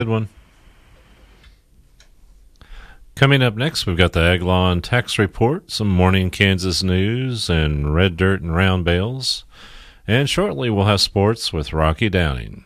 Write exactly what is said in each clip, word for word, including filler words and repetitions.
Good one. Coming up next, we've got the Ag Law and Tax Report, some morning Kansas news, and red dirt and round bales. And shortly, we'll have sports with Rocky Downing.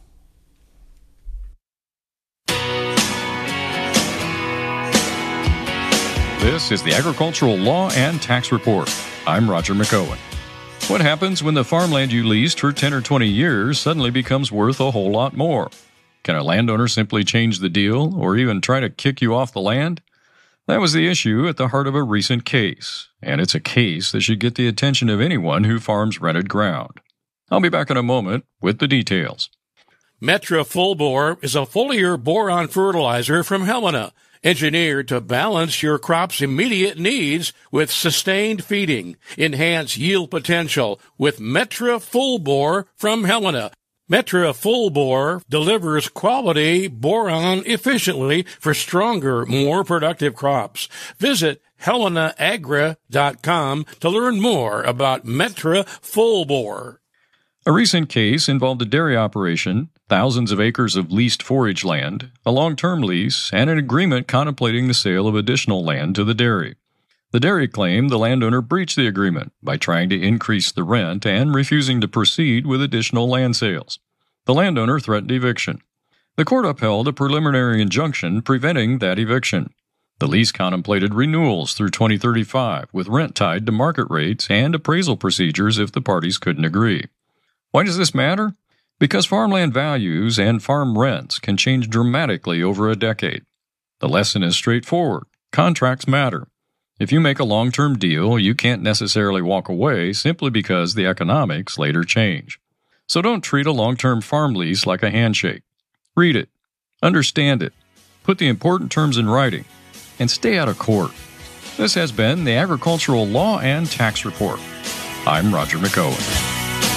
This is the Agricultural Law and Tax Report. I'm Roger McOwen. What happens when the farmland you leased for ten or twenty years suddenly becomes worth a whole lot more? Can a landowner simply change the deal or even try to kick you off the land? That was the issue at the heart of a recent case, and it's a case that should get the attention of anyone who farms rented ground. I'll be back in a moment with the details. Metra Full Bore is a foliar boron fertilizer from Helena, engineered to balance your crop's immediate needs with sustained feeding. Enhance yield potential with Metra Full Bore from Helena. Metra Full Bore delivers quality boron efficiently for stronger, more productive crops. Visit helena agra dot com to learn more about Metra Full Bore. A recent case involved a dairy operation, thousands of acres of leased forage land, a long-term lease, and an agreement contemplating the sale of additional land to the dairy. The dairy claimed the landowner breached the agreement by trying to increase the rent and refusing to proceed with additional land sales. The landowner threatened eviction. The court upheld a preliminary injunction preventing that eviction. The lease contemplated renewals through twenty thirty-five, with rent tied to market rates and appraisal procedures if the parties couldn't agree. Why does this matter? Because farmland values and farm rents can change dramatically over a decade. The lesson is straightforward. Contracts matter. If you make a long-term deal, you can't necessarily walk away simply because the economics later change. So don't treat a long-term farm lease like a handshake. Read it, understand it, put the important terms in writing, and stay out of court. This has been the Agricultural Law and Tax Report. I'm Roger McOwen.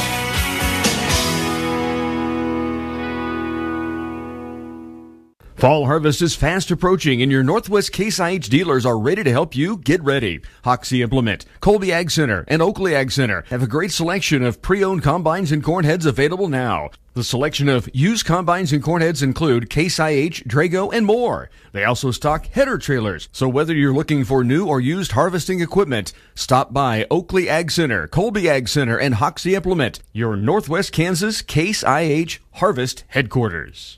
Fall harvest is fast approaching, and your Northwest Case I H dealers are ready to help you get ready. Hoxie Implement, Colby Ag Center, and Oakley Ag Center have a great selection of pre-owned combines and corn heads available now. The selection of used combines and corn heads include Case I H, Drago, and more. They also stock header trailers, so whether you're looking for new or used harvesting equipment, stop by Oakley Ag Center, Colby Ag Center, and Hoxie Implement, your Northwest Kansas Case I H Harvest headquarters.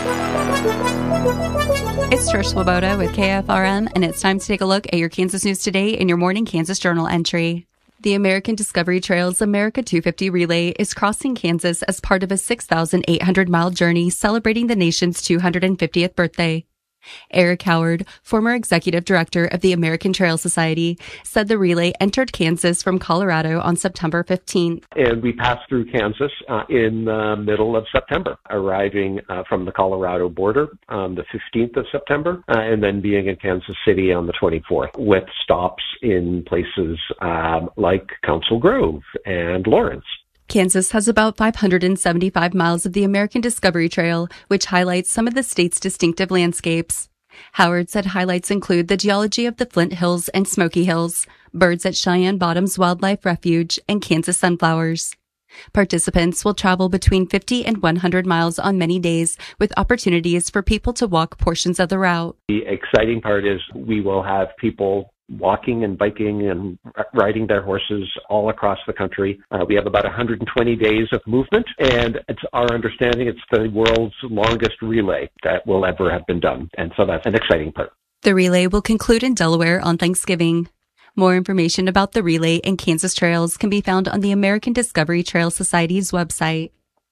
It's Trish Swoboda with K F R M, and it's time to take a look at your Kansas news today in your morning Kansas Journal entry. The American Discovery Trails America two fifty Relay is crossing Kansas as part of a six thousand eight hundred mile journey celebrating the nation's two hundred fiftieth birthday. Eric Howard, former executive director of the American Trail Society, said the relay entered Kansas from Colorado on September fifteenth. And we passed through Kansas uh, in the middle of September, arriving uh, from the Colorado border on the fifteenth of September, uh, and then being in Kansas City on the twenty-fourth, with stops in places um, like Council Grove and Lawrence. Kansas has about five hundred seventy-five miles of the American Discovery Trail, which highlights some of the state's distinctive landscapes. Howard said highlights include the geology of the Flint Hills and Smoky Hills, birds at Cheyenne Bottoms Wildlife Refuge, and Kansas sunflowers. Participants will travel between fifty and one hundred miles on many days, with opportunities for people to walk portions of the route. The exciting part is we will have people walking and biking and riding their horses all across the country. Uh, we have about one hundred twenty days of movement, and it's our understanding it's the world's longest relay that will ever have been done. And so that's an exciting part. The relay will conclude in Delaware on Thanksgiving. More information about the relay and Kansas trails can be found on the American Discovery Trail Society's website.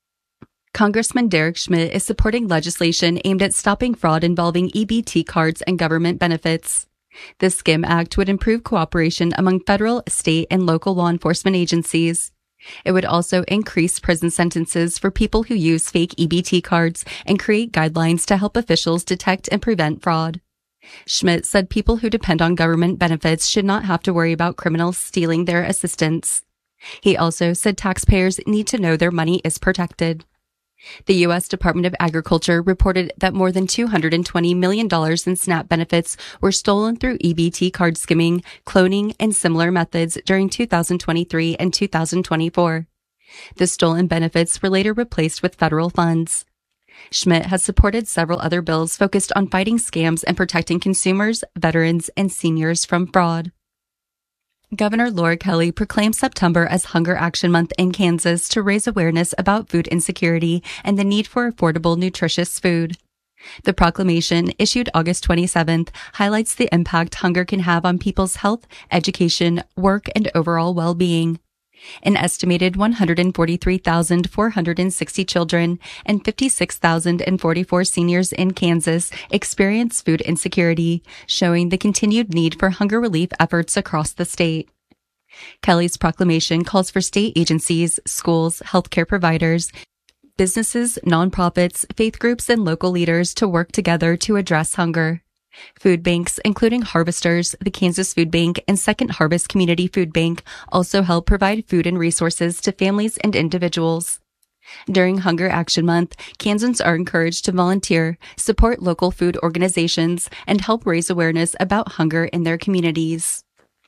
Congressman Derek Schmidt is supporting legislation aimed at stopping fraud involving E B T cards and government benefits. The SCIM Act would improve cooperation among federal, state, and local law enforcement agencies. It would also increase prison sentences for people who use fake E B T cards and create guidelines to help officials detect and prevent fraud. Schmidt said people who depend on government benefits should not have to worry about criminals stealing their assistance. He also said taxpayers need to know their money is protected. The U S Department of Agriculture reported that more than two hundred twenty million dollars in SNAP benefits were stolen through E B T card skimming, cloning, and similar methods during two thousand twenty-three and two thousand twenty-four. The stolen benefits were later replaced with federal funds. Schmidt has supported several other bills focused on fighting scams and protecting consumers, veterans, and seniors from fraud. Governor Laura Kelly proclaimed September as Hunger Action Month in Kansas to raise awareness about food insecurity and the need for affordable, nutritious food. The proclamation, issued August twenty-seventh, highlights the impact hunger can have on people's health, education, work, and overall well-being. An estimated one hundred forty-three thousand four hundred sixty children and fifty-six thousand forty-four seniors in Kansas experience food insecurity, showing the continued need for hunger relief efforts across the state. Kelly's proclamation calls for state agencies, schools, healthcare providers, businesses, nonprofits, faith groups, and local leaders to work together to address hunger. Food banks, including Harvesters, the Kansas Food Bank, and Second Harvest Community Food Bank, also help provide food and resources to families and individuals. During Hunger Action Month, Kansans are encouraged to volunteer, support local food organizations, and help raise awareness about hunger in their communities.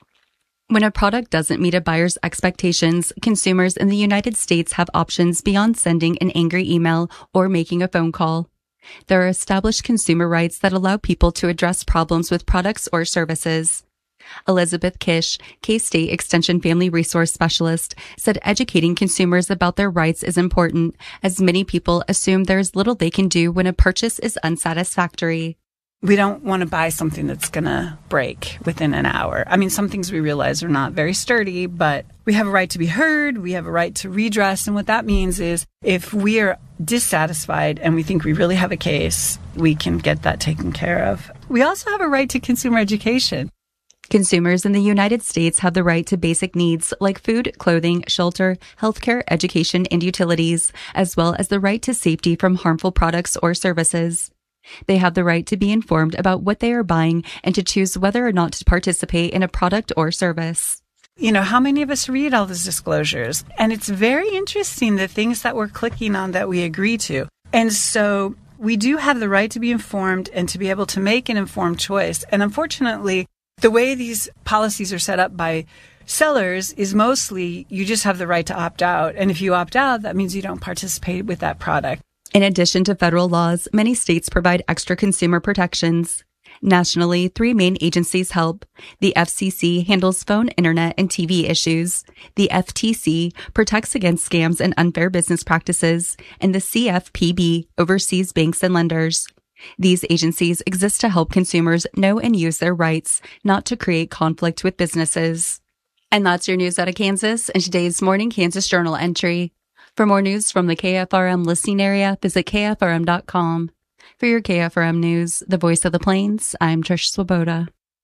When a product doesn't meet a buyer's expectations, consumers in the United States have options beyond sending an angry email or making a phone call. There are established consumer rights that allow people to address problems with products or services. Elizabeth Kish, K-State Extension Family Resource Specialist, said educating consumers about their rights is important, as many people assume there is little they can do when a purchase is unsatisfactory. We don't want to buy something that's going to break within an hour. I mean, some things we realize are not very sturdy, but we have a right to be heard. We have a right to redress. And what that means is if we are dissatisfied and we think we really have a case, we can get that taken care of. We also have a right to consumer education. Consumers in the United States have the right to basic needs like food, clothing, shelter, healthcare, education, and utilities, as well as the right to safety from harmful products or services. They have the right to be informed about what they are buying and to choose whether or not to participate in a product or service. You know, how many of us read all these disclosures? And it's very interesting the things that we're clicking on that we agree to. And so we do have the right to be informed and to be able to make an informed choice. And unfortunately, the way these policies are set up by sellers is mostly you just have the right to opt out. And if you opt out, that means you don't participate with that product. In addition to federal laws, many states provide extra consumer protections. Nationally, three main agencies help. The F C C handles phone, internet, and T V issues. The F T C protects against scams and unfair business practices. And the C F P B oversees banks and lenders. These agencies exist to help consumers know and use their rights, not to create conflict with businesses. And that's your news out of Kansas and today's Morning Kansas Journal entry. For more news from the K F R M listening area, visit K F R M dot com. For your K F R M News, the voice of the Plains, I'm Trish Swoboda.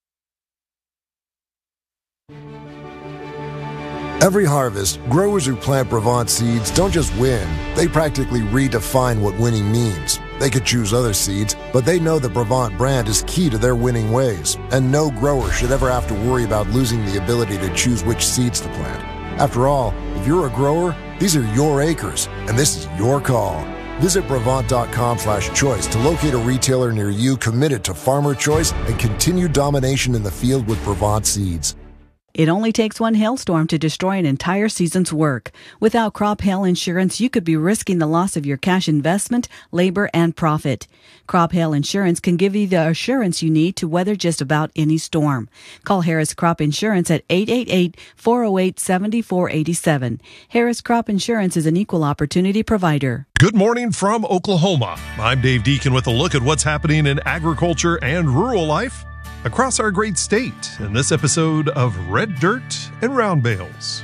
Every harvest, growers who plant Brevant seeds don't just win, they practically redefine what winning means. They could choose other seeds, but they know the Brevant brand is key to their winning ways, and no grower should ever have to worry about losing the ability to choose which seeds to plant. After all, if you're a grower, these are your acres, and this is your call. Visit Brevant dot com slash choice to locate a retailer near you committed to farmer choice and continued domination in the field with Brevant seeds. It only takes one hailstorm to destroy an entire season's work. Without crop hail insurance, you could be risking the loss of your cash investment, labor, and profit. Crop hail insurance can give you the assurance you need to weather just about any storm. Call Harris Crop Insurance at eight eight eight, four oh eight, seven four eight seven. Harris Crop Insurance is an equal opportunity provider. Good morning from Oklahoma. I'm Dave Deacon with a look at what's happening in agriculture and rural life across our great state in this episode of Red Dirt and Round Bales.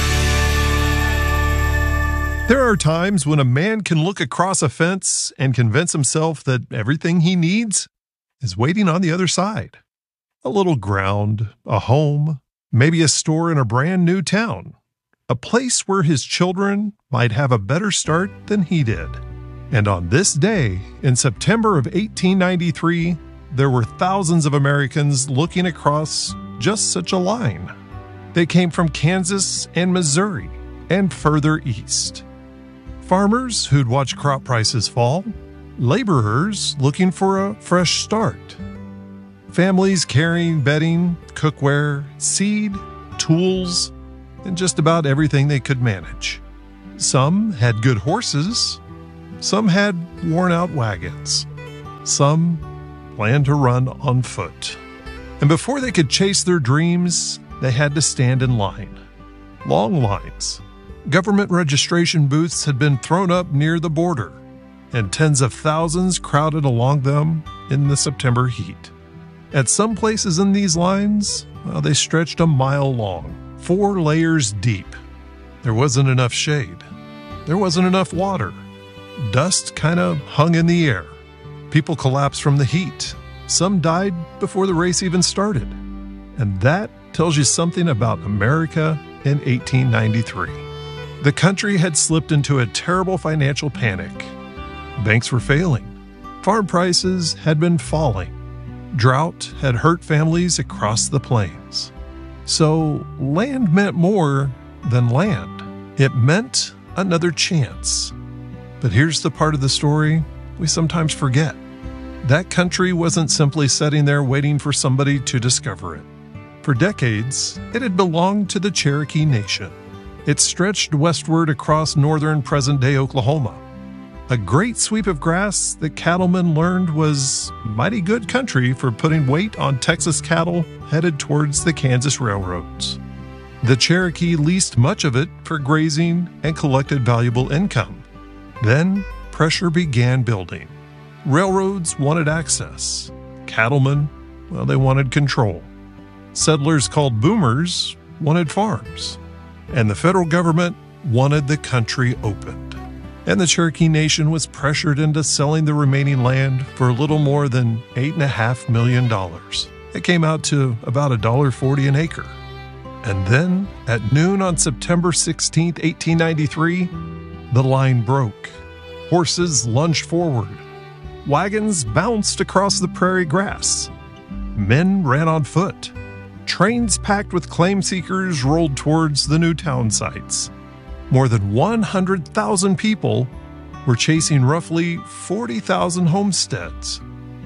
There are times when a man can look across a fence and convince himself that everything he needs is waiting on the other side. A little ground, a home, maybe a store in a brand new town, a place where his children might have a better start than he did. And on this day, in September of eighteen ninety-three, there were thousands of Americans looking across just such a line. They came from Kansas and Missouri and further east. Farmers who'd watched crop prices fall, laborers looking for a fresh start, families carrying bedding, cookware, seed, tools, and just about everything they could manage. Some had good horses, Some had worn-out wagons. Some planned to run on foot. And before they could chase their dreams, they had to stand in line. Long lines. Government registration booths had been thrown up near the border, and tens of thousands crowded along them in the September heat. At some places in these lines, well, they stretched a mile long, four layers deep. There wasn't enough shade. There wasn't enough water. Dust kind of hung in the air. People collapsed from the heat. Some died before the race even started. And that tells you something about America in eighteen ninety-three. The country had slipped into a terrible financial panic. Banks were failing. Farm prices had been falling. Drought had hurt families across the plains. So land meant more than land. It meant another chance. But here's the part of the story we sometimes forget. That country wasn't simply sitting there waiting for somebody to discover it. For decades, it had belonged to the Cherokee Nation. It stretched westward across northern present-day Oklahoma. A great sweep of grass that cattlemen learned was mighty good country for putting weight on Texas cattle headed towards the Kansas railroads. The Cherokee leased much of it for grazing and collected valuable income. Then pressure began building. Railroads wanted access. Cattlemen, well, they wanted control. Settlers called boomers wanted farms. And the federal government wanted the country opened. And the Cherokee Nation was pressured into selling the remaining land for a little more than eight point five million dollars. It came out to about one dollar forty an acre. And then, at noon on September sixteenth, eighteen ninety-three, the line broke. Horses lunged forward. Wagons bounced across the prairie grass. Men ran on foot. Trains packed with claim seekers rolled towards the new town sites. More than one hundred thousand people were chasing roughly forty thousand homesteads.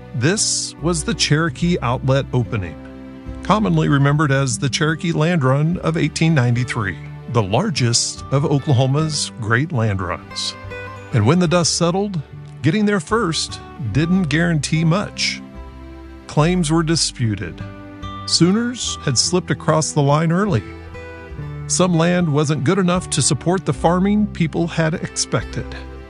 This was the Cherokee Outlet Opening, commonly remembered as the Cherokee Land Run of eighteen ninety-three, the largest of Oklahoma's great land runs. And when the dust settled, getting there first didn't guarantee much. Claims were disputed. Sooners had slipped across the line early. Some land wasn't good enough to support the farming people had expected.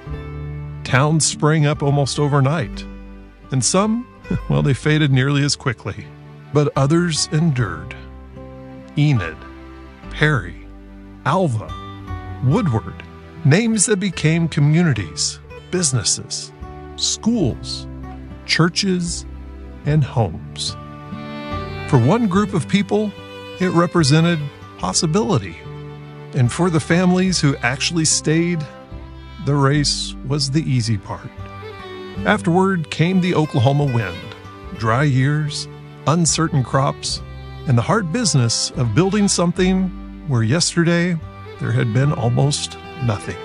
Towns sprang up almost overnight, and some, well, they faded nearly as quickly. But others endured. Enid, Perry, Alva, Woodward, names that became communities, businesses, schools, churches, and homes. For one group of people, it represented possibility. And for the families who actually stayed, the race was the easy part. Afterward came the Oklahoma wind, dry years, uncertain crops, and the hard business of building something where yesterday there had been almost nothing.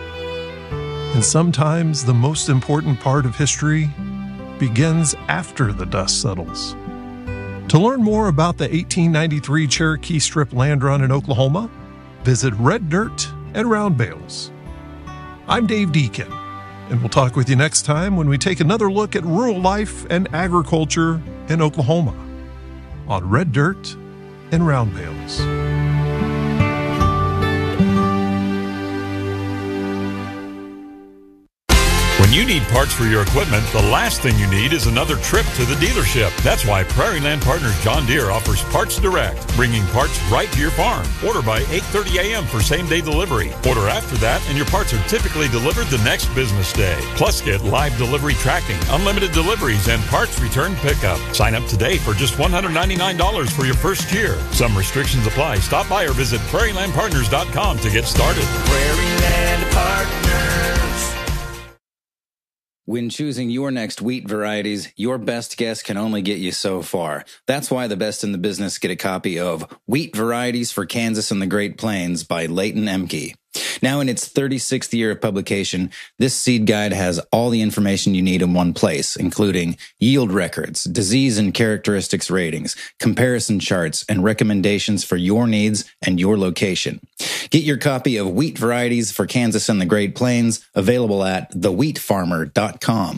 And sometimes the most important part of history begins after the dust settles. To learn more about the eighteen ninety-three Cherokee Strip Land Run in Oklahoma, visit Red Dirt and Round Bales. I'm Dave Deacon, and we'll talk with you next time when we take another look at rural life and agriculture in Oklahoma on Red Dirt and Round Bales. When you need parts for your equipment, the last thing you need is another trip to the dealership. That's why Prairie Land Partners John Deere offers Parts Direct, bringing parts right to your farm. Order by eight thirty a.m. for same-day delivery. Order after that, and your parts are typically delivered the next business day. Plus, get live delivery tracking, unlimited deliveries, and parts return pickup. Sign up today for just one hundred ninety-nine dollars for your first year. Some restrictions apply. Stop by or visit prairie land partners dot com to get started. Prairie Land Partners. When choosing your next wheat varieties, your best guess can only get you so far. That's why the best in the business get a copy of Wheat Varieties for Kansas and the Great Plains by Leighton Emke. Now in its thirty-sixth year of publication, this seed guide has all the information you need in one place, including yield records, disease and characteristics ratings, comparison charts, and recommendations for your needs and your location. Get your copy of Wheat Varieties for Kansas and the Great Plains, available at the wheat farmer dot com.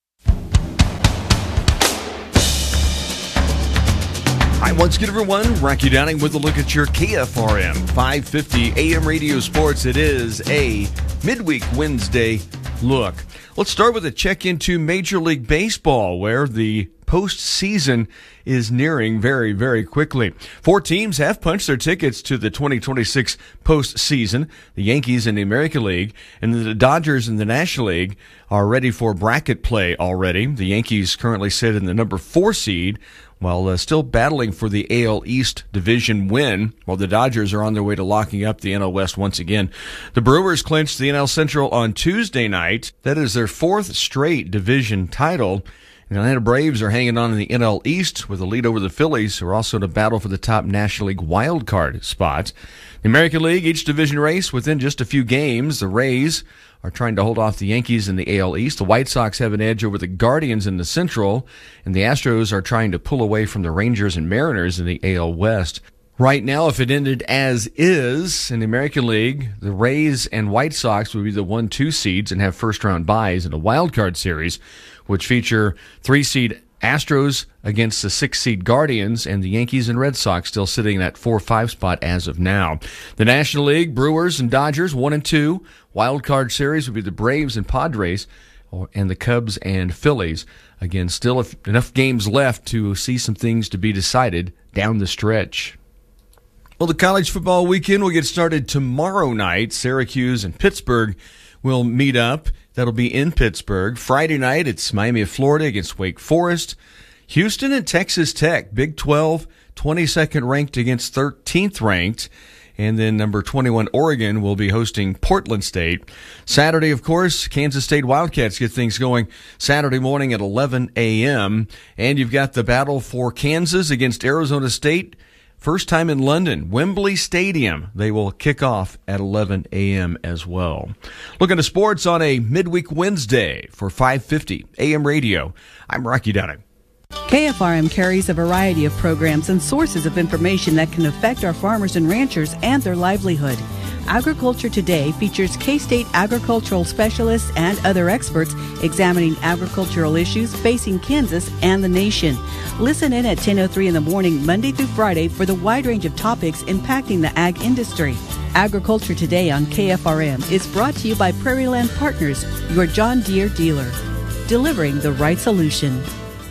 Hi, once again, everyone. Rocky Downing with a look at your K F R M five fifty A M Radio Sports. It is a midweek Wednesday look. Let's start with a check into Major League Baseball, where the postseason is nearing very, very quickly. Four teams have punched their tickets to the twenty twenty-six postseason. The Yankees in the American League and the Dodgers in the National League are ready for bracket play already. The Yankees currently sit in the number four seed, while uh, still battling for the A L East division win, while the Dodgers are on their way to locking up the N L West once again. The Brewers clinched the N L Central on Tuesday night. That is their fourth straight division title. The Atlanta Braves are hanging on in the N L East with a lead over the Phillies, who are also in a battle for the top National League wildcard spot. The American League, each division race within just a few games. The Rays are trying to hold off the Yankees in the A L East. The White Sox have an edge over the Guardians in the Central, and the Astros are trying to pull away from the Rangers and Mariners in the A L West. Right now, if it ended as is in the American League, the Rays and White Sox would be the one two seeds and have first-round byes in a wild-card series, which feature three-seed Astros against the six-seed Guardians, and the Yankees and Red Sox still sitting in that four five spot as of now. The National League, Brewers and Dodgers, one and two. Wild-card series would be the Braves and Padres, and the Cubs and Phillies. Again, still enough games left to see some things to be decided down the stretch. Well, the college football weekend will get started tomorrow night. Syracuse and Pittsburgh will meet up. That'll be in Pittsburgh. Friday night, it's Miami of Florida against Wake Forest. Houston and Texas Tech, Big twelve, twenty-second ranked against thirteenth ranked. And then number twenty-one, Oregon, will be hosting Portland State. Saturday, of course, Kansas State Wildcats get things going Saturday morning at eleven a.m. And you've got the battle for Kansas against Arizona State. First time in London, Wembley Stadium. They will kick off at eleven a.m. as well. Looking to sports on a midweek Wednesday for five fifty A M Radio. I'm Rocky Downing. K F R M carries a variety of programs and sources of information that can affect our farmers and ranchers and their livelihood. Agriculture Today features K-State agricultural specialists and other experts examining agricultural issues facing Kansas and the nation. Listen in at ten oh three in the morning, Monday through Friday, for the wide range of topics impacting the ag industry. Agriculture Today on K F R M is brought to you by Prairie Land Partners, your John Deere dealer, delivering the right solution.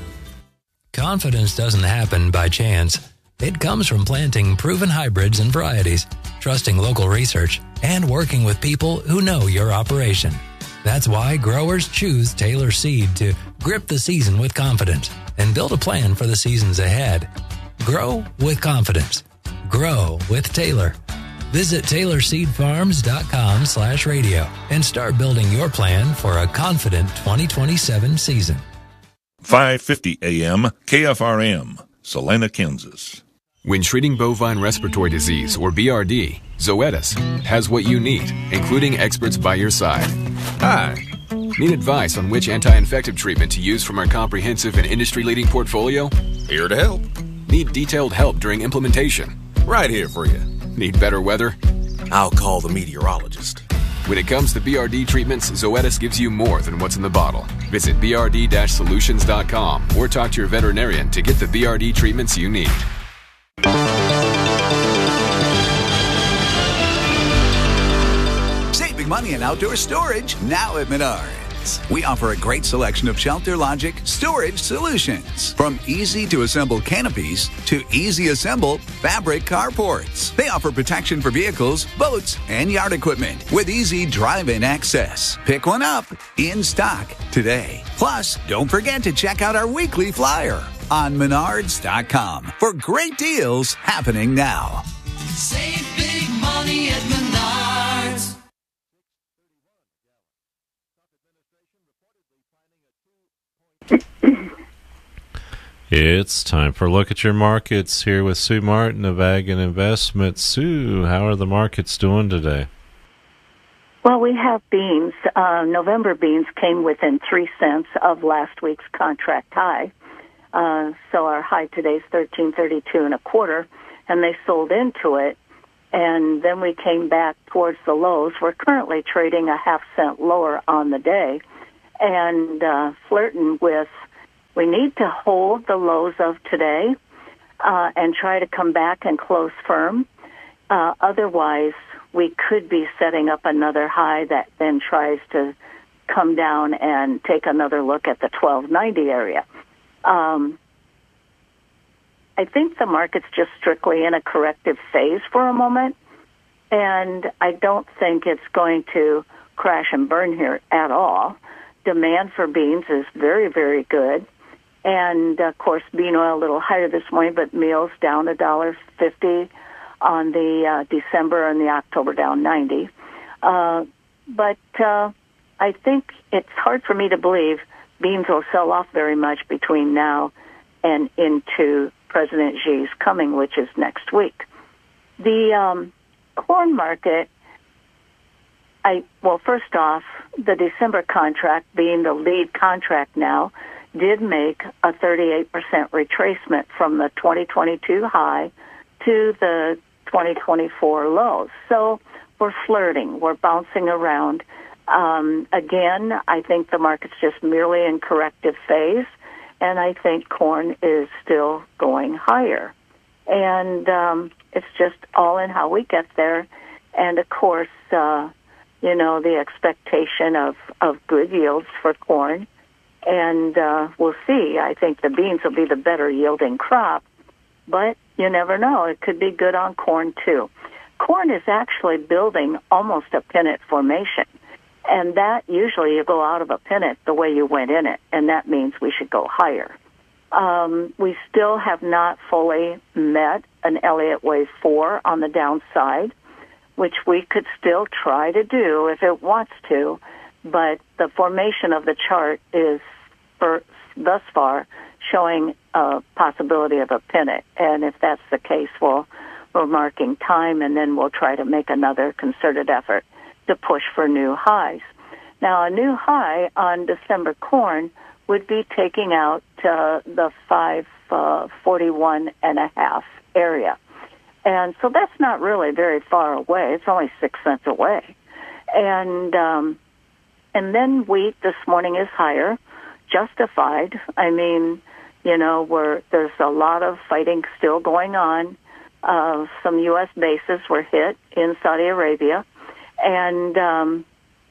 Confidence doesn't happen by chance. It comes from planting proven hybrids and varieties, trusting local research, and working with people who know your operation. That's why growers choose Taylor Seed to grip the season with confidence and build a plan for the seasons ahead. Grow with confidence. Grow with Taylor. Visit Taylor Seed Farms dot com slash radio and start building your plan for a confident twenty twenty-seven season. five fifty A M K F R M, Salina, Kansas. When treating bovine respiratory disease, or B R D, Zoetis has what you need, including experts by your side. Hi. Need advice on which anti-infective treatment to use from our comprehensive and industry-leading portfolio? Here to help. Need detailed help during implementation? Right here for you. Need better weather? I'll call the meteorologist. When it comes to B R D treatments, Zoetis gives you more than what's in the bottle. Visit B R D solutions dot com or talk to your veterinarian to get the B R D treatments you need. Save big money in outdoor storage now at Menards. We offer a great selection of Shelter Logic storage solutions. From easy-to-assemble canopies to easy-assemble fabric carports. They offer protection for vehicles, boats, and yard equipment with easy drive-in access. Pick one up in stock today. Plus, don't forget to check out our weekly flyer on menards dot com for great deals happening now. Save big money at Menards. It's time for a look at your markets here with Sue Martin of Ag and Investments. Sue, how are the markets doing today? Well, we have beans. Uh, November beans came within three cents of last week's contract high. Uh, so our high today is thirteen thirty-two and a quarter, and they sold into it. And then we came back towards the lows. We're currently trading a half cent lower on the day, and uh, flirting with, we need to hold the lows of today uh, and try to come back and close firm. Uh, otherwise, we could be setting up another high that then tries to come down and take another look at the twelve ninety area. Um, I think the market's just strictly in a corrective phase for a moment, and I don't think it's going to crash and burn here at all. Demand for beans is very, very good. And, of course, bean oil a little higher this morning, but meal's down one dollar fifty on the uh, December, and the October down ninety. Uh, but uh, I think it's hard for me to believe beans will sell off very much between now and into President Xi's coming, which is next week. The um, corn market, I well, first off, the December contract, being the lead contract now, did make a thirty-eight percent retracement from the twenty twenty-two high to the twenty twenty-four lows. So we're flirting. We're bouncing around. Um, again, I think the market's just merely in corrective phase, and I think corn is still going higher. And um, it's just all in how we get there. And, of course, uh, you know, the expectation of, of good yields for corn. And uh, we'll see. I think the beans will be the better yielding crop. But you never know. It could be good on corn, too. Corn is actually building almost a pennant formation. And that usually you go out of a pennant the way you went in it, and that means we should go higher. Um, we still have not fully met an Elliott Wave four on the downside, which we could still try to do if it wants to, but the formation of the chart is, for thus far, showing a possibility of a pennant. And if that's the case, we'll, we're marking time, and then we'll try to make another concerted effort to push for new highs. Now, a new high on December corn would be taking out uh, the five forty-one and a half area. And so that's not really very far away. It's only six cents away. And um, and then wheat this morning is higher, justified. I mean, you know, we're, there's a lot of fighting still going on. Uh, some U S bases were hit in Saudi Arabia. And um,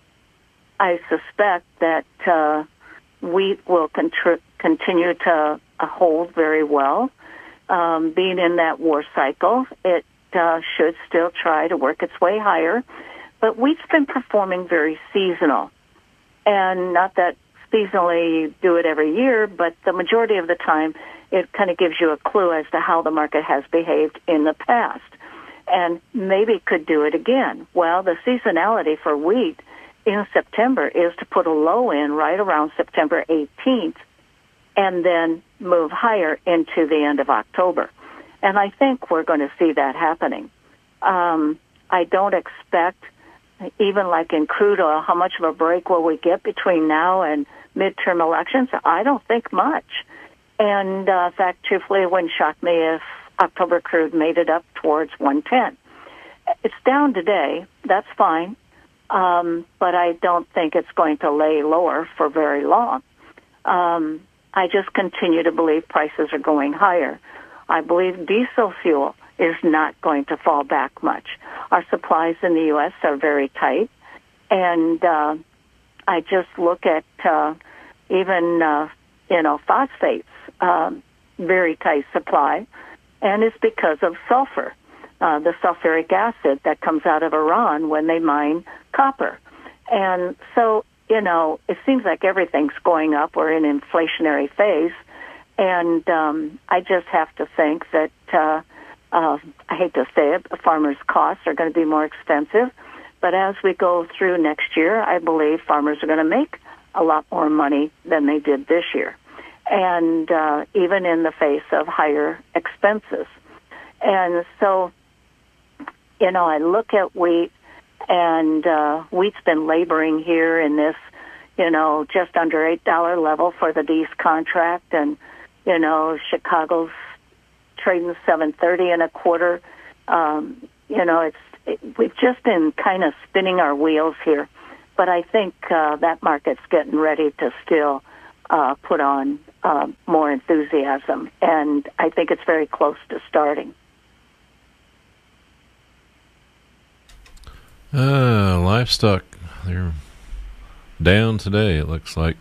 I suspect that uh, wheat will contri- continue to uh, hold very well. Um, being in that war cycle, it uh, should still try to work its way higher. But wheat's been performing very seasonal. And not that seasonally you do it every year, but the majority of the time it kind of gives you a clue as to how the market has behaved in the past. And maybe could do it again. Well, the seasonality for wheat in September is to put a low in right around September eighteenth and then move higher into the end of October. And I think we're going to see that happening. Um, I don't expect, even like in crude oil, how much of a break will we get between now and midterm elections? I don't think much. And uh, in fact, truthfully, it wouldn't shock me if October crude made it up towards one ten. It's down today. That's fine. Um, but I don't think it's going to lay lower for very long. Um, I just continue to believe prices are going higher. I believe diesel fuel is not going to fall back much. Our supplies in the U S are very tight. And uh, I just look at uh, even, uh, you know, phosphates, um, very tight supply. And it's because of sulfur, uh, the sulfuric acid that comes out of Iran when they mine copper. And so, you know, it seems like everything's going up. We're in an inflationary phase. And um, I just have to think that, uh, uh, I hate to say it, but farmers' costs are going to be more expensive. But as we go through next year, I believe farmers are going to make a lot more money than they did this year. And uh, even in the face of higher expenses. And so, you know, I look at wheat, And uh, wheat's been laboring here in this, you know, just under eight dollars level for the D's contract. And, you know, Chicago's trading seven thirty and a quarter. Um, you know, it's it, we've just been kind of spinning our wheels here. But I think uh, that market's getting ready to still uh, put on uh, more enthusiasm. And I think it's very close to starting. Uh, livestock, they're down today, it looks like.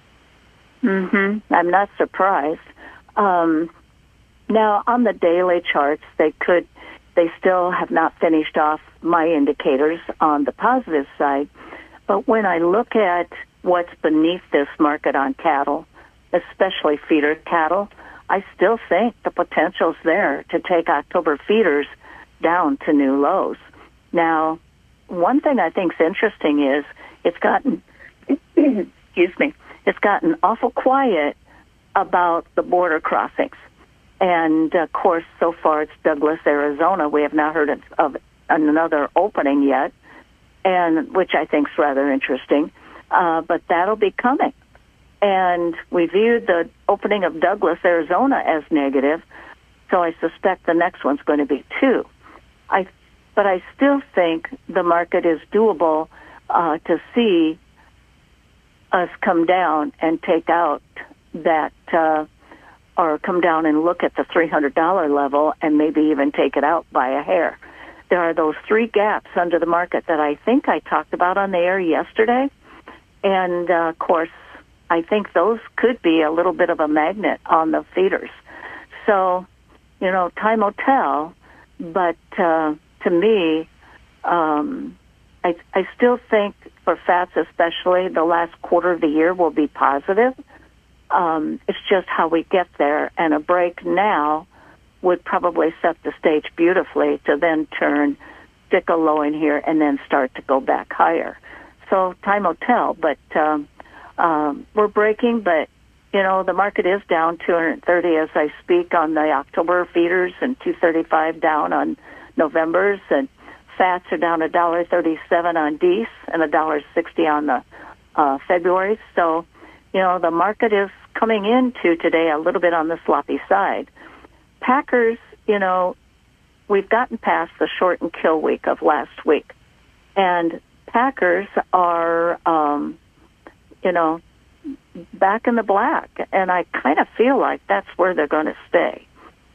Mm-hmm. I'm not surprised. Um, now, on the daily charts, they could, they still have not finished off my indicators on the positive side. But when I look at what's beneath this market on cattle, especially feeder cattle, I still think the potential's there to take October feeders down to new lows. Now, one thing I think is interesting is it's gotten, excuse me, it's gotten awful quiet about the border crossings. And, of course, so far it's Douglas, Arizona. We have not heard of, of another opening yet, and which I think is rather interesting. Uh, but that'll be coming. And we viewed the opening of Douglas, Arizona as negative, so I suspect the next one's going to be too. I, but I still think the market is doable uh, to see us come down and take out that, uh, or come down and look at the three hundred dollars level and maybe even take it out by a hair. There are those three gaps under the market that I think I talked about on the air yesterday. And, uh, of course, I think those could be a little bit of a magnet on the feeders. So, you know, time will tell. But uh, to me, um, I, I still think for fats especially, the last quarter of the year will be positive. Um, it's just how we get there. And a break now would probably set the stage beautifully to then turn, stick a low in here, and then start to go back higher. So time will tell, but um, um, we're breaking, but, you know, the market is down two hundred thirty as I speak on the October feeders and two thirty-five down on November's, and fats are down one dollar thirty-seven on Dees and one dollar sixty on the uh, February. So, you know, the market is coming into today a little bit on the sloppy side. Packers, you know, we've gotten past the short and kill week of last week, and Packers are, um, you know, back in the black, and I kind of feel like that's where they're going to stay.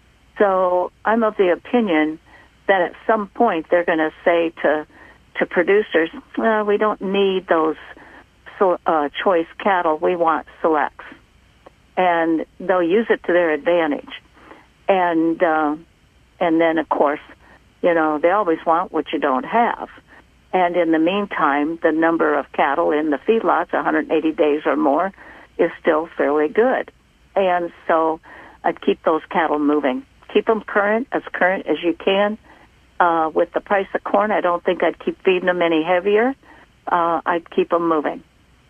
So I'm of the opinion that at some point they're going to say to to producers, well, we don't need those so, uh, choice cattle, we want selects. And they'll use it to their advantage. And uh, and then, of course, you know, they always want what you don't have. And in the meantime, the number of cattle in the feedlots, one hundred eighty days or more, is still fairly good. And so I'd keep those cattle moving. Keep them current, as current as you can. Uh, with the price of corn, I don't think I'd keep feeding them any heavier. Uh, I'd keep them moving.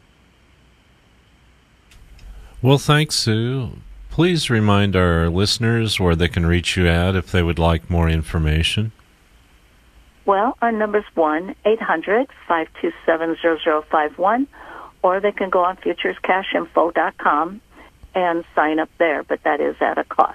Well, thanks, Sue. Please remind our listeners where they can reach you at if they would like more information. Well, our number's one eight hundred five two seven zero zero five one, or they can go on futures cash info dot com and sign up there, but that is at a cost.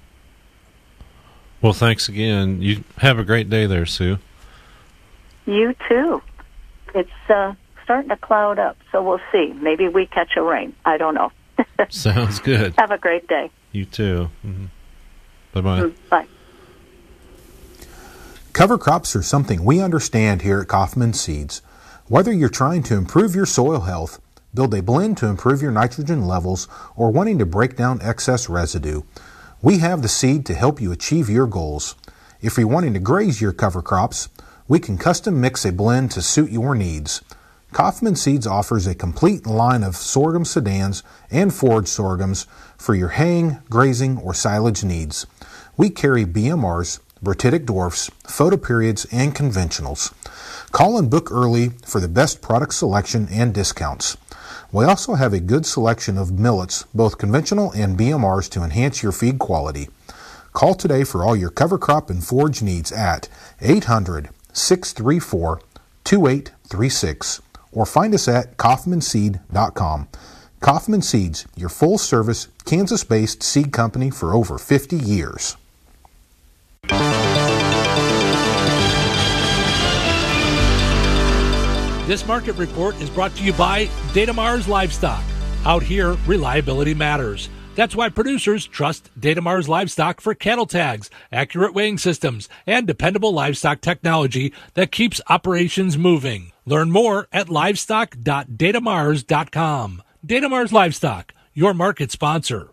Well, thanks again. You have a great day there, Sue. You too. It's uh, starting to cloud up, so we'll see. Maybe we catch a rain. I don't know. Sounds good. Have a great day. You too. Mm-hmm. Bye-bye. Mm, bye. Cover crops are something we understand here at Kaufman Seeds. Whether you're trying to improve your soil health, build a blend to improve your nitrogen levels, or wanting to break down excess residue, we have the seed to help you achieve your goals. If you're wanting to graze your cover crops, we can custom mix a blend to suit your needs. Kaufman Seeds offers a complete line of sorghum sedans and forage sorghums for your haying, grazing, or silage needs. We carry B M Rs, Bertitic dwarfs, photoperiods, and conventionals. Call and book early for the best product selection and discounts. We also have a good selection of millets, both conventional and B M Rs, to enhance your feed quality. Call today for all your cover crop and forage needs at eight hundred, six three four, two eight three six or find us at kaufman seed dot com. Kaufman Seeds, your full-service, Kansas-based seed company for over fifty years. This market report is brought to you by Datamars Livestock. Out here, reliability matters. That's why producers trust Datamars Livestock for cattle tags, accurate weighing systems, and dependable livestock technology that keeps operations moving. Learn more at livestock dot datamars dot com. Datamars Livestock, your market sponsor.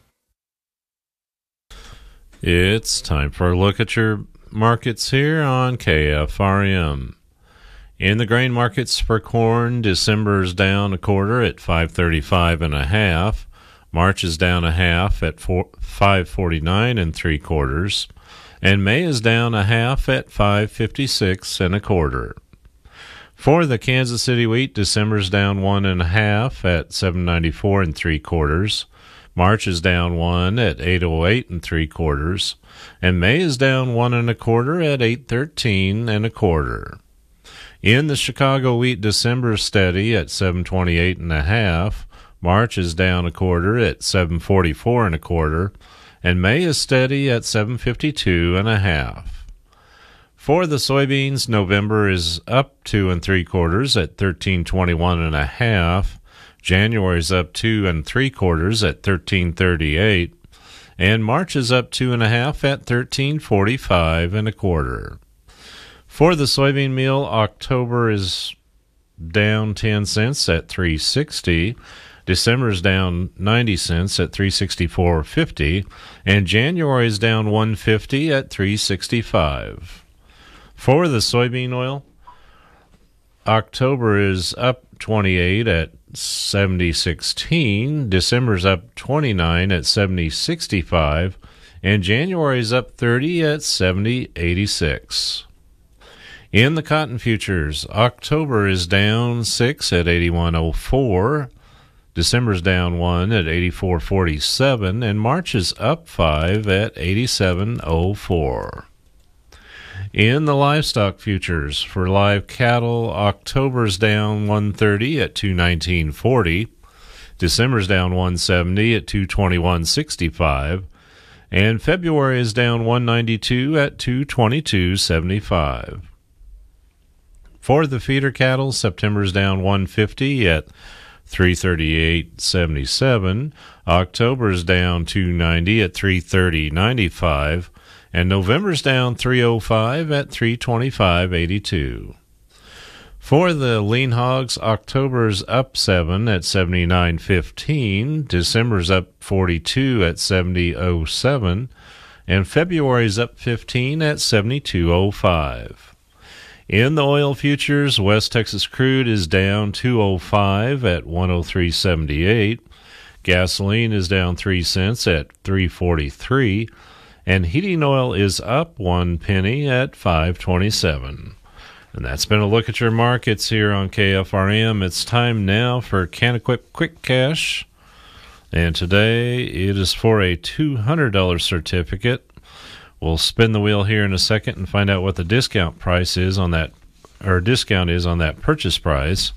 It's time for a look at your markets here on K F R M. In the grain markets for corn, December's down a quarter at five thirty-five and a half. March is down a half at five forty-nine and three quarters, and May is down a half at five fifty-six and a quarter. For the Kansas City wheat, December's down one and a half at seven ninety-four and three quarters. March is down one at eight oh eight and three quarters, and May is down one and a quarter at eight thirteen and a quarter. In the Chicago wheat, December steady at seven twenty-eight and a half. March is down a quarter at seven forty-four and a quarter, and May is steady at seven fifty-two and a half. For the soybeans, November is up two and three quarters at thirteen twenty-one and a half. January's up two and three quarters at thirteen thirty-eight, and March is up two and a half at thirteen forty-five and a quarter. For the soybean meal, October is down ten cents at three sixty. December is down ninety cents at three sixty-four fifty, and January is down one fifty at three sixty-five. For the soybean oil, October is up twenty-eight at seventy sixteen. December's up twenty-nine at seventy sixty-five, and January's up thirty at seventy eighty-six. In the cotton futures, October is down six at eighty-one oh four. December's down one at eighty-four forty-seven, and March is up five at eighty-seven oh four. In the livestock futures, for live cattle, October's down one thirty at two nineteen forty. December's down one seventy at two twenty-one sixty-five, and February is down one ninety-two at two twenty-two seventy-five. For the feeder cattle, September's down one fifty at three thirty-eight seventy-seven. October's down two ninety at three thirty ninety-five, and November's down three oh five at three twenty-five eighty-two. For the lean hogs, October's up seven at seventy-nine fifteen. December's up forty-two at seventy oh seven, and February's up fifteen at seventy-two oh five. In the oil futures, West Texas crude is down two oh five at one oh three seventy-eight. Gasoline is down three cents at three forty-three, and heating oil is up one penny at five twenty-seven. And that's been a look at your markets here on K F R M. It's time now for Can-Equip Quick Cash, and today it is for a two hundred dollars certificate. We'll spin the wheel here in a second and find out what the discount price is on that, or discount is on that purchase price.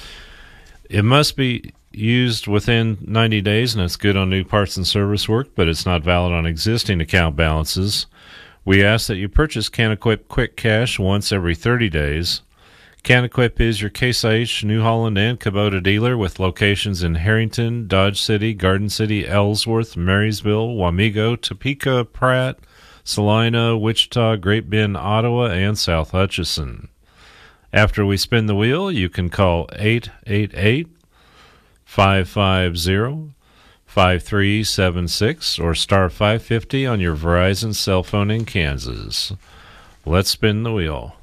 It must be used within ninety days, and it's good on new parts and service work, but it's not valid on existing account balances. We ask that you purchase Can-Equip Quick Cash once every thirty days. Can-Equip is your Case I H, New Holland, and Kubota dealer with locations in Harrington, Dodge City, Garden City, Ellsworth, Marysville, Wamego, Topeka, Pratt, Salina, Wichita, Great Bend, Ottawa, and South Hutchinson. After we spin the wheel, you can call eight eight eight, five five zero, five three seven six or star five fifty on your Verizon cell phone in Kansas. Let's spin the wheel.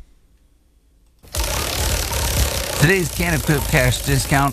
Today's Can-Equip Cash discount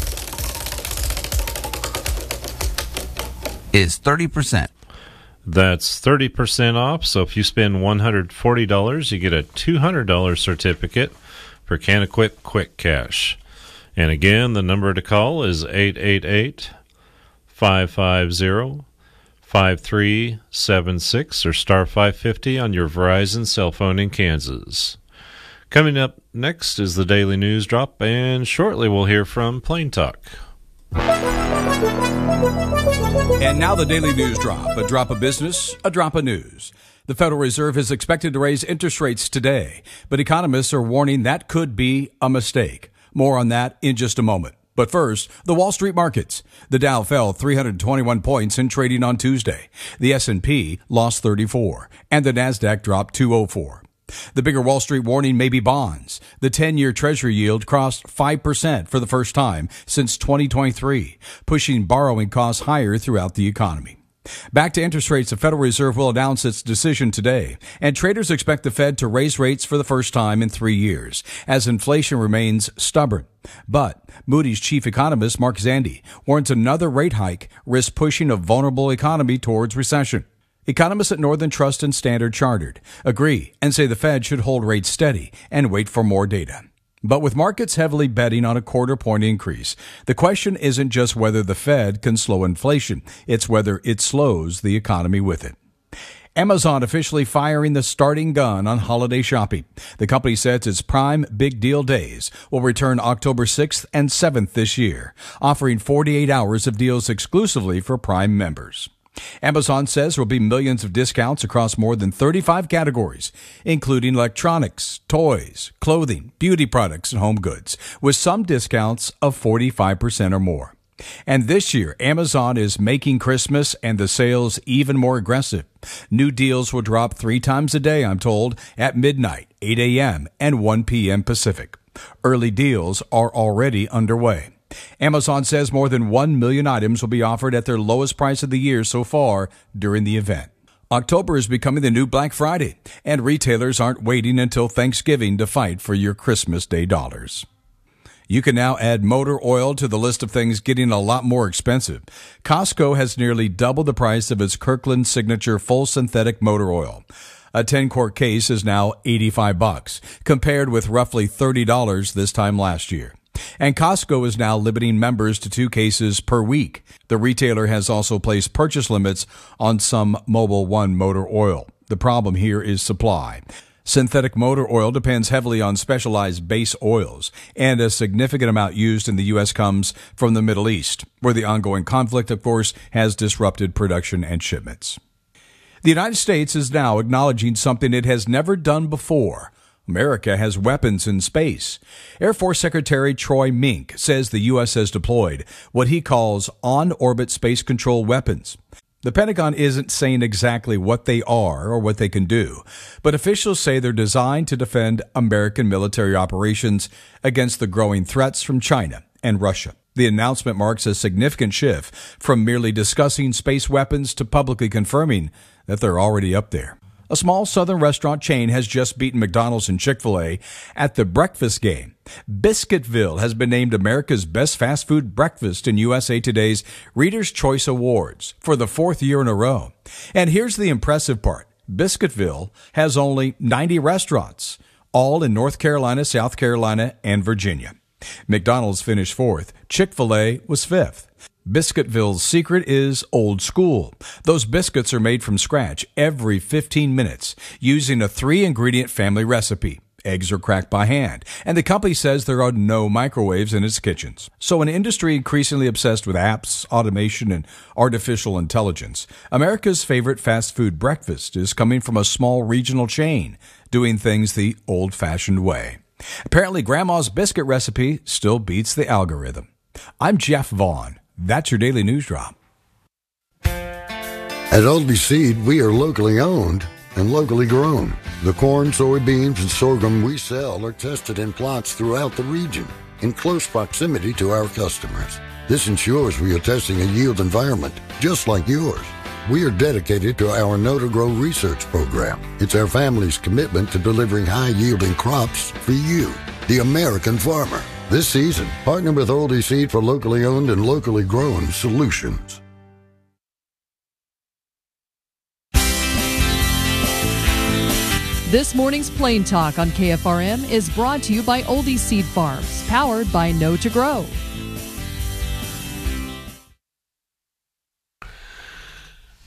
is thirty percent. That's thirty percent off, so if you spend one hundred forty dollars, you get a two hundred dollars certificate for Can-Equip Quick Cash. And again, the number to call is eight eight eight, five five zero, five three seven six or star five fifty on your Verizon cell phone in Kansas. Coming up next is the Daily News Drop, and shortly we'll hear from Plain Talk. And now the Daily News Drop, a drop of business, a drop of news. The Federal Reserve is expected to raise interest rates today, but economists are warning that could be a mistake. More on that in just a moment. But first, the Wall Street markets. The Dow fell three hundred twenty-one points in trading on Tuesday. The S and P lost thirty-four, and the Nasdaq dropped two oh four. The bigger Wall Street warning may be bonds. The ten-year Treasury yield crossed five percent for the first time since twenty twenty-three, pushing borrowing costs higher throughout the economy. Back to interest rates, the Federal Reserve will announce its decision today, and traders expect the Fed to raise rates for the first time in three years, as inflation remains stubborn. But Moody's chief economist, Mark Zandi, warns another rate hike risks pushing a vulnerable economy towards recession. Economists at Northern Trust and Standard Chartered agree and say the Fed should hold rates steady and wait for more data. But with markets heavily betting on a quarter point increase, the question isn't just whether the Fed can slow inflation, it's whether it slows the economy with it. Amazon officially firing the starting gun on holiday shopping. The company says its Prime Big Deal Days will return October sixth and seventh this year, offering forty-eight hours of deals exclusively for Prime members. Amazon says there will be millions of discounts across more than thirty-five categories, including electronics, toys, clothing, beauty products, and home goods, with some discounts of forty-five percent or more. And this year, Amazon is making Christmas and the sales even more aggressive. New deals will drop three times a day, I'm told, at midnight, eight a.m., and one p.m. Pacific. Early deals are already underway. Amazon says more than one million items will be offered at their lowest price of the year so far during the event. October is becoming the new Black Friday, and retailers aren't waiting until Thanksgiving to fight for your Christmas Day dollars. You can now add motor oil to the list of things getting a lot more expensive. Costco has nearly doubled the price of its Kirkland Signature Full Synthetic Motor Oil. A ten-quart case is now eighty-five bucks, compared with roughly thirty dollars this time last year. And Costco is now limiting members to two cases per week. The retailer has also placed purchase limits on some Mobil one motor oil. The problem here is supply. Synthetic motor oil depends heavily on specialized base oils, and a significant amount used in the U S comes from the Middle East, where the ongoing conflict, of course, has disrupted production and shipments. The United States is now acknowledging something it has never done before. America has weapons in space. Air Force Secretary Troy Mink says the U S has deployed what he calls on-orbit space control weapons. The Pentagon isn't saying exactly what they are or what they can do, but officials say they're designed to defend American military operations against the growing threats from China and Russia. The announcement marks a significant shift from merely discussing space weapons to publicly confirming that they're already up there. A small southern restaurant chain has just beaten McDonald's and Chick-fil-A at the breakfast game. Biscuitville has been named America's best fast food breakfast in U S A Today's Reader's Choice Awards for the fourth year in a row. And here's the impressive part. Biscuitville has only ninety restaurants, all in North Carolina, South Carolina, and Virginia. McDonald's finished fourth. Chick-fil-A was fifth. Biscuitville's secret is old school. Those biscuits are made from scratch every fifteen minutes using a three-ingredient family recipe. Eggs are cracked by hand, and the company says there are no microwaves in its kitchens. So an industry increasingly obsessed with apps, automation, and artificial intelligence, America's favorite fast food breakfast is coming from a small regional chain, doing things the old-fashioned way. Apparently, Grandma's biscuit recipe still beats the algorithm. I'm Jeff Vaughn. That's your Daily News Drop. At Aldi Seed, we are locally owned and locally grown. The corn, soybeans, and sorghum we sell are tested in plots throughout the region in close proximity to our customers. This ensures we are testing a yield environment just like yours. We are dedicated to our Know to Grow research program. It's our family's commitment to delivering high-yielding crops for you, the American farmer. This season, partner with Aldi Seed for locally owned and locally grown solutions. This morning's Plain Talk on K F R M is brought to you by Oldie Seed Farms, powered by Know to Grow.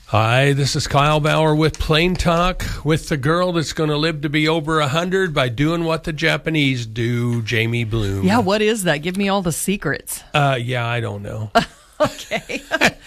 Hi, this is Kyle Bauer with Plain Talk, with the girl that's going to live to be over one hundred by doing what the Japanese do, Jamie Bloom. Yeah, what is that? Give me all the secrets. Uh, yeah, I don't know. Okay.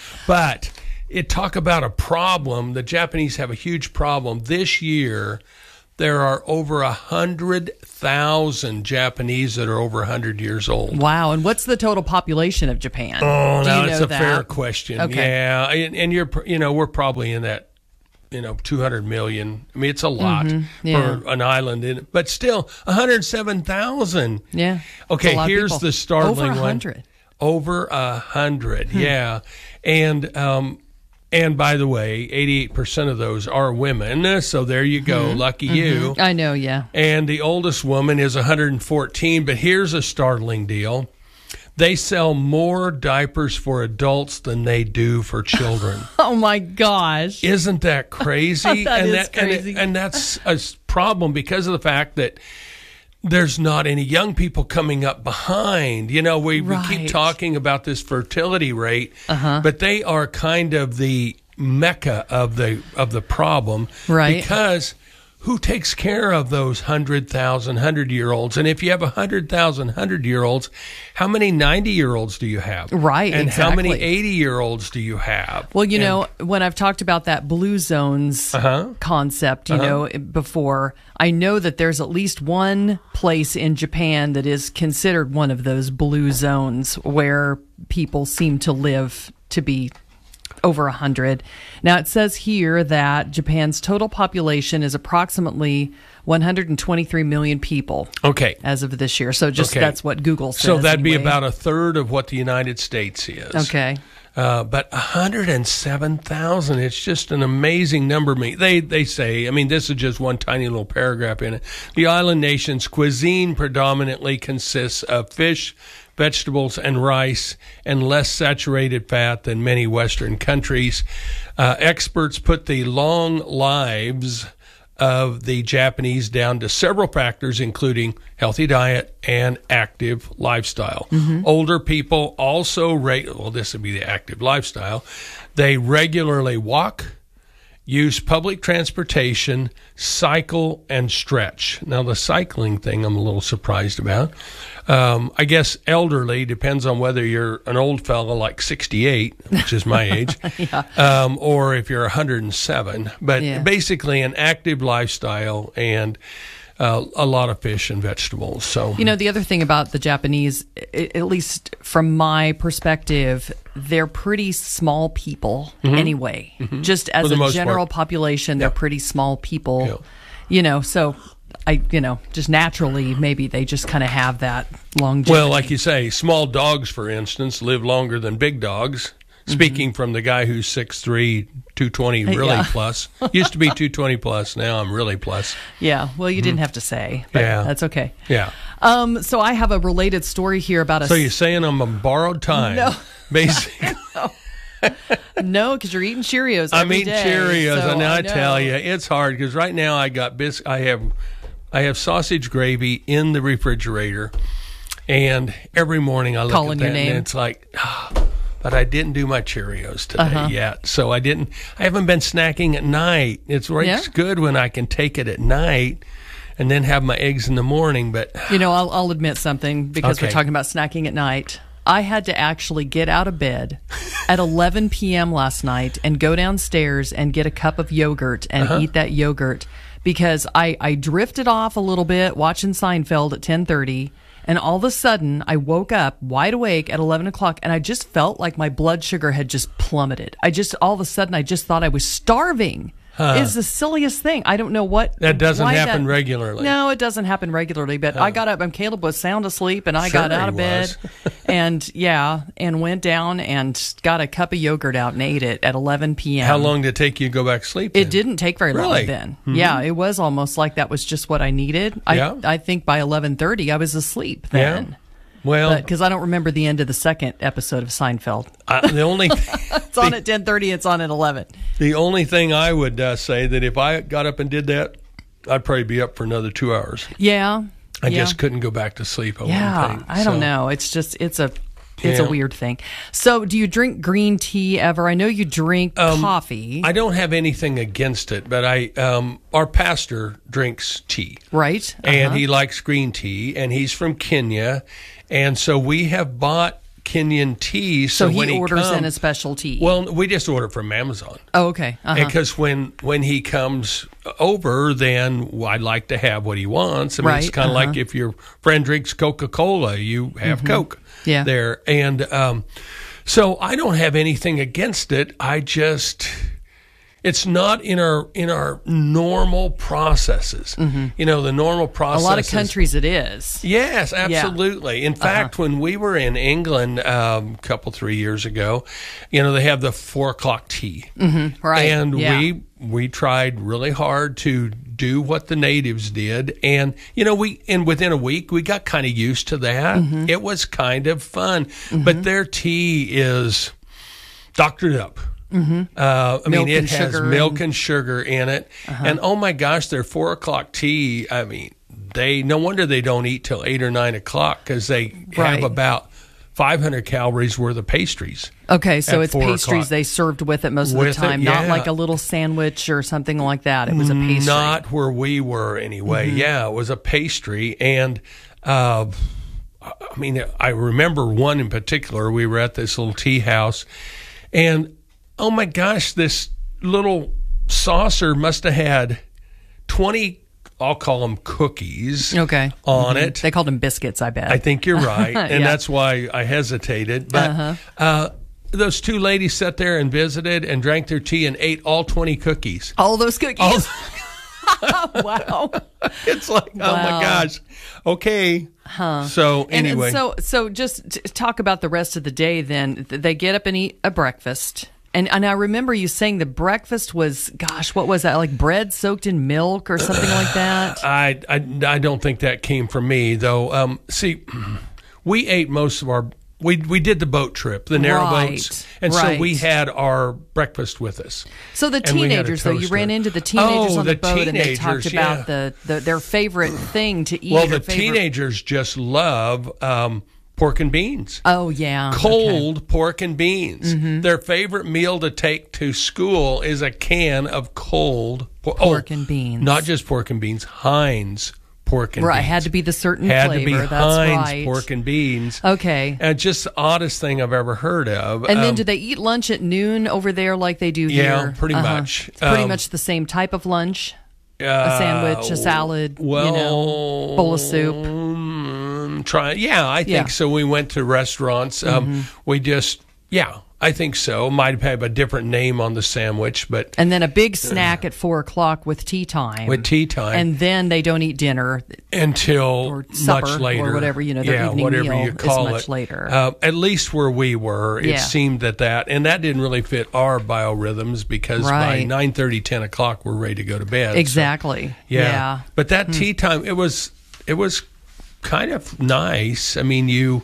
But it talk about a problem. The Japanese have a huge problem. This year, there are over one hundred thousand Japanese that are over one hundred years old. Wow. And what's the total population of Japan? Oh, Do now you it's know a that? fair question. Okay. Yeah, and, and you're, you know, we're probably in that, you know, two hundred million. I mean, it's a lot Mhm, yeah. for an island, in, but still, one hundred seven thousand. Yeah. Okay, That's a lot of here's people. the startling Over one. one hundred. Over a hundred, Hmm. yeah, and um, and by the way, eighty-eight percent of those are women. So there you go, Mhm. lucky Mhm. you. I know, yeah. And the oldest woman is one hundred fourteen. But here's a startling deal: they sell more diapers for adults than they do for children. Oh my gosh! Isn't that crazy? That and is that, crazy. And, it, and that's a s- problem because of the fact that there's not any young people coming up behind. You know, we, we Right. keep talking about this fertility rate, Uh-huh. but they are kind of the mecca of the of the problem, Right. Because who takes care of those hundred thousand hundred year olds? And if you have a hundred thousand hundred year olds, how many ninety year olds do you have? Right, And how many exactly. eighty year olds do you have? Well, you And- know, when I've talked about that blue zones Uh-huh. concept, you Uh-huh. know, before, I know that there's at least one place in Japan that is considered one of those blue zones where people seem to live to be over one hundred. Now, it says here that Japan's total population is approximately one hundred twenty-three million people. Okay. As of this year. So just Okay. that's what Google says. So that'd be anyway. about a third of what the United States is. Okay. Uh, but one hundred seven thousand, it's just an amazing number. Me, They they say, I mean, this is just one tiny little paragraph in it. The island nation's cuisine predominantly consists of fish, vegetables, and rice, and less saturated fat than many Western countries. Uh, experts put the long lives of the Japanese down to several factors, including healthy diet and active lifestyle. Mhm. Older people also, re- well, this would be the active lifestyle. They regularly walk, use public transportation, cycle, and stretch. Now, the cycling thing I'm a little surprised about. Um, I guess elderly depends on whether you're an old fella like sixty-eight, which is my age, Yeah. um, or if you're one hundred seven. But Yeah. basically an active lifestyle and uh, a lot of fish and vegetables. So You know, the other thing about the Japanese, i- at least from my perspective, they're pretty small people Mhm. anyway. Mhm. Just For as the a most general part. population, they're pretty small people. You know, so I, you know, just naturally, maybe they just kind of have that longevity. Well, like you say, small dogs, for instance, live longer than big dogs. Speaking from the guy who's six three, two twenty, really Yeah. plus. Used to be two twenty plus. Now I'm really plus. Yeah, well, you didn't have to say, but Yeah. that's okay. Yeah. Um, so I have a related story here about a. So you're saying I'm on borrowed time? No. Basically. No, because you're eating Cheerios. I'm every eating day, Cheerios, so and I, I know. tell you, it's hard because right now I got bis- I have, I have sausage gravy in the refrigerator, and every morning I look Calling at that your name. and it's like, ah, but I didn't do my Cheerios today Uh-huh. yet, so I didn't. I haven't been snacking at night. It's right, Yeah. it's good when I can take it at night, and then have my eggs in the morning. But You know, I'll, I'll admit something because we're Okay. talking about snacking at night. I had to actually get out of bed at eleven p.m. last night and go downstairs and get a cup of yogurt and Uh-huh. eat that yogurt because I, I drifted off a little bit watching Seinfeld at ten thirty. And all of a sudden, I woke up wide awake at eleven o'clock, and I just felt like my blood sugar had just plummeted. I just, all of a sudden, I just thought I was starving. Huh. It's the silliest thing. I don't know what. That doesn't why happen that- regularly. No, it doesn't happen regularly. But I got up, and Caleb was sound asleep, and I Sure got out he of bed, was. and yeah, and went down and got a cup of yogurt out and ate it at eleven p.m. how long did it take you to go back to sleep? It then? didn't take very Really? long then. Mhm. Yeah, it was almost like that was just what I needed. I Yeah. I think by eleven thirty I was asleep then. Yeah. Well, because I don't remember the end of the second episode of Seinfeld. Uh, the only It's on at ten thirty. It's on at eleven. the only thing I would uh, say that if I got up and did that, I'd probably be up for another two hours. Yeah. I yeah. just couldn't go back to sleep. I Yeah, wouldn't think. I don't So, know. It's just it's a It's Yeah. a weird thing. So, do you drink green tea ever? I know you drink Um, coffee. I don't have anything against it, but I um, our pastor drinks tea, right? And Uh-huh. he likes green tea, and he's from Kenya, and so we have bought Kenyan tea. So, So he when he orders come- in a special tea. Well, we just order from Amazon. Oh, okay. Uh-huh. Because when when he comes over, then I'd like to have what he wants. I mean, it's Right, kind of uh-huh. like if your friend drinks Coca Cola, you have Mhm. Coke. Yeah. There and um, so I don't have anything against it. I just it's not in our in our normal processes. You know, the normal a processes. lot of countries it is. Yes, Yeah. absolutely. In fact, when we were in England um, a couple, three years ago, you know, they have the four o'clock tea. Mhm, right, And yeah. we we tried really hard to do what the natives did. And, you know, we and within a week, we got kind of used to that. Mm-hmm. It was kind of fun. But their tea is doctored up. Mm-hmm. Uh, I Milk mean, it and has sugar milk and- and sugar in it. Uh-huh. And oh my gosh, their four o'clock tea. I mean, they no wonder they don't eat till eight or nine o'clock because they Right. have about five hundred calories worth of pastries. Okay, so at it's four pastries o'clock. they served with it most of With the it, time, not yeah. like a little sandwich or something like that. It was a pastry. Not where we were anyway. Mhm. Yeah, it was a pastry. And uh, I mean, I remember one in particular. We were at this little tea house, and oh my gosh, this little saucer must have had twenty, I'll call them cookies. Okay. On Mhm. it. They called them biscuits, I bet. I think you're right. And Yeah. that's why I hesitated. But Uh-huh. uh, those two ladies sat there and visited and drank their tea and ate all twenty cookies. All those cookies. Wow. It's like, oh my Wow. gosh. Okay. Huh. So And- anyway. and so so just t- talk about the rest of the day then. Th- They get up and eat a breakfast. And and I remember you saying the breakfast was, gosh, what was that? Like bread soaked in milk or something like that? I, I, I don't think that came from me, though. Um, see, we ate most of our. We we did the boat trip, the narrow Right, boats, and right. so we had our breakfast with us. So the And we had a teenagers, though, you toaster. ran into the teenagers Oh, on the, the boat, and they talked teenagers, about yeah. the, the their favorite thing to eat. Well, or the favorite- teenagers just love um, pork and beans. Oh yeah, Cold pork and beans. Mhm. Their favorite meal to take to school is a can of cold por- Pork oh, and beans. Not just pork and beans, Heinz pork and Right, beans. had to be the certain had flavor. to be That's Heinz right. pork and beans. Okay. And just the oddest thing I've ever heard of. And then, Um, do they eat lunch at noon over there like they do here? Yeah, pretty Uh-huh. much. It's pretty Um, much the same type of lunch. uh, a sandwich, a salad, well, you know, bowl of soup. Mm, try, yeah, I think Yeah. so. We went to restaurants. Um, Mhm. We just, yeah, I think so. Might have a different name on the sandwich, but And then a big snack at four o'clock with tea time. with tea time And then they don't eat dinner until supper much later, or whatever, you know, their yeah, evening whatever meal you call is much it. later. Uh, at least where we were, it Yeah. seemed that that, and that didn't really fit our biorhythms because by Right. nine thirty, ten o'clock, we're ready to go to bed. So, Exactly. yeah. Yeah. But that Hmm. tea time, it was, it was kind of nice. I mean, you,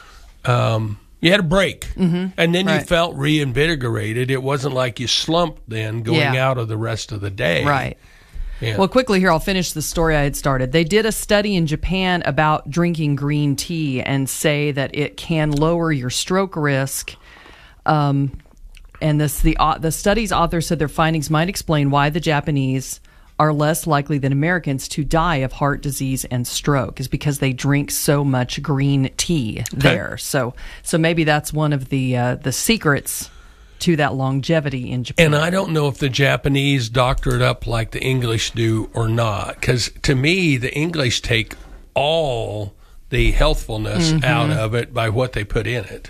um, you had a break, Mhm. and then you Right. felt reinvigorated. It wasn't like you slumped then going Yeah. out of the rest of the day. Right. Yeah. Well, quickly here, I'll finish the story I had started. They did a study in Japan about drinking green tea and say that it can lower your stroke risk. Um, and this the au- the study's author said their findings might explain why the Japanese are less likely than Americans to die of heart disease and stroke, is because they drink so much green tea there. So, so maybe that's one of the uh, the secrets to that longevity in Japan. And I don't know if the Japanese doctor it up like the English do or not, because to me, the English take all the healthfulness Mhm. out of it by what they put in it.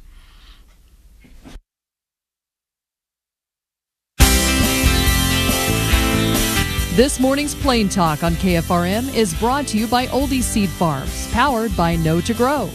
This morning's Plain Talk on K F R M is brought to you by Oldie Seed Farms, powered by Know to Grow.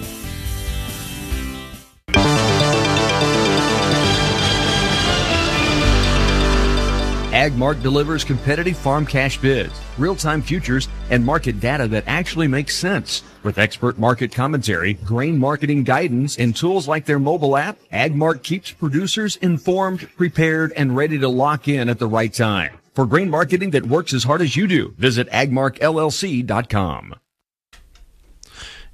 AgMark delivers competitive farm cash bids, real-time futures, and market data that actually makes sense. With expert market commentary, grain marketing guidance, and tools like their mobile app, AgMark keeps producers informed, prepared, and ready to lock in at the right time. For grain marketing that works as hard as you do, visit agmark l l c dot com.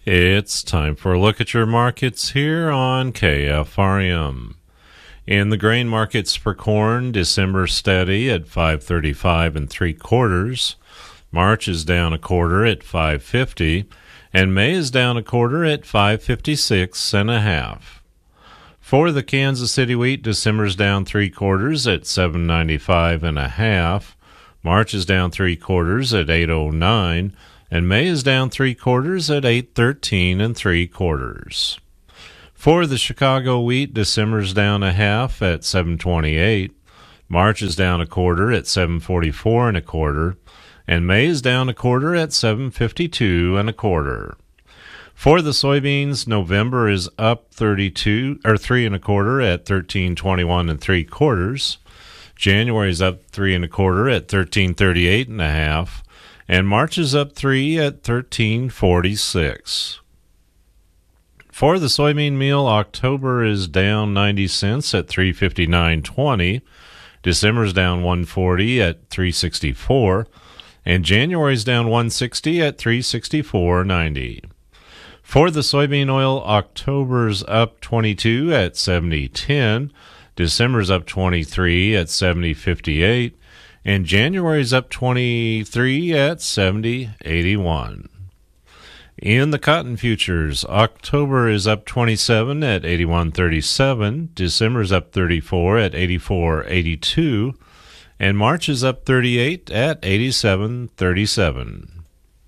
It's time for a look at your markets here on K F R M. In the grain markets for corn, December steady at five thirty-five and three quarters. March is down a quarter at five fifty, and May is down a quarter at five fifty-six and a half. For the Kansas City wheat, December's down three quarters at seven ninety-five and a half. March is down three quarters at eight oh nine, and May is down three quarters at eight thirteen and three quarters. For the Chicago wheat, December's down a half at seven twenty-eight. March is down a quarter at seven forty-four and a quarter, and May is down a quarter at seven fifty-two and a quarter. For the soybeans, November is up thirty-two or three and a quarter at thirteen twenty-one and three quarters. January is up three and a quarter at thirteen thirty-eight and a half, and March is up three at thirteen forty-six. For the soybean meal, October is down ninety cents at three fifty-nine twenty. December's down one forty at three sixty-four, and January's down one sixty at three sixty-four ninety. For the soybean oil, October's up twenty-two at seventy ten. December's up twenty-three at seventy fifty-eight, and January's up twenty-three at seventy eighty-one. In the cotton futures, October is up twenty-seven at eighty-one thirty-seven, December's up thirty-four at eighty-four eighty-two, and March is up thirty-eight at eighty-seven thirty-seven.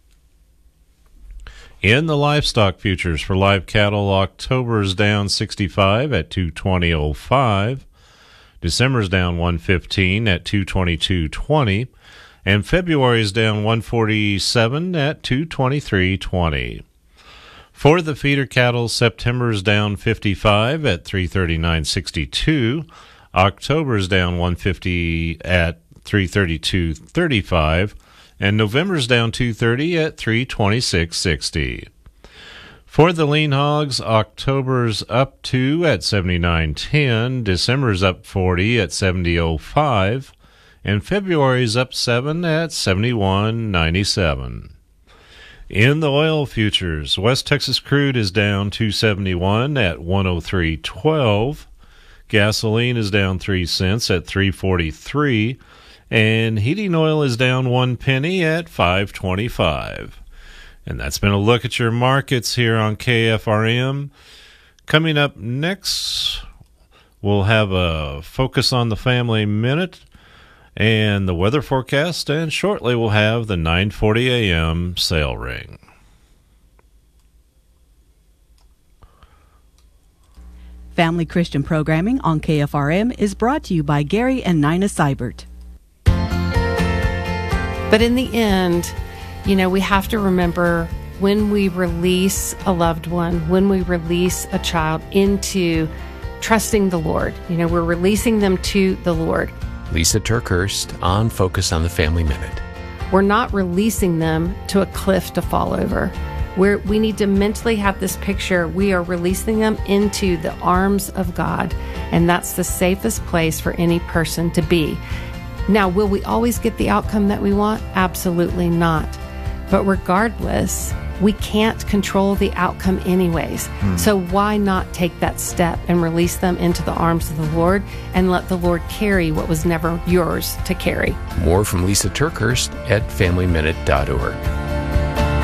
In the livestock futures for live cattle, October is down sixty-five at two twenty oh five, December's down one fifteen at two twenty-two twenty, and February is down one forty-seven at two twenty-three twenty. For the feeder cattle, September is down fifty-five at three thirty-nine sixty-two, October is down one fifty at three thirty-two thirty-five, and November's down two thirty at three twenty-six sixty. For the lean hogs, October's up two at seventy-nine ten, December's up forty at seventy oh five, and February's up seven at seventy-one ninety-seven. In the oil futures, West Texas crude is down two seventy-one at one oh three twelve, gasoline is down three cents at three forty-three, and heating oil is down one penny at five twenty-five. And that's been a look at your markets here on K F R M. Coming up next, we'll have a Focus on the Family Minute and the weather forecast, and shortly we'll have the nine forty a.m. sale ring. Family Christian programming on K F R M is brought to you by Gary and Nina Seibert. But in the end, you know, we have to remember when we release a loved one, when we release a child into trusting the Lord, you know, we're releasing them to the Lord. Lisa Turkhurst on Focus on the Family Minute. We're not releasing them to a cliff to fall over. We're, we need to mentally have this picture. We are releasing them into the arms of God, and that's the safest place for any person to be. Now, will we always get the outcome that we want? Absolutely not. But regardless, we can't control the outcome anyways. Hmm. So why not take that step and release them into the arms of the Lord and let the Lord carry what was never yours to carry? More from Lisa Turkhurst at family minute dot org.